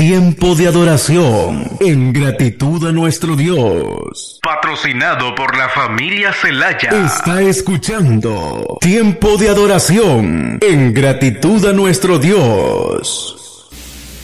Tiempo de adoración en gratitud a nuestro Dios. Patrocinado por la familia Celaya. Está escuchando Tiempo de adoración en gratitud a nuestro Dios.